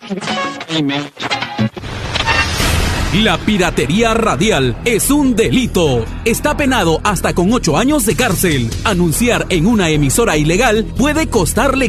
La piratería radial es un delito. Está penado hasta con 8 años de cárcel. Anunciar en una emisora ilegal puede costarle